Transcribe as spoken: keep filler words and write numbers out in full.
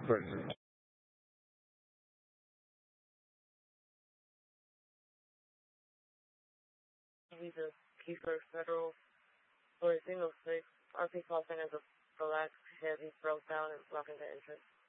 person. Visa key for federal for a single six. R P call centers of relaxed, heavy, broke down, and blocking the entrance.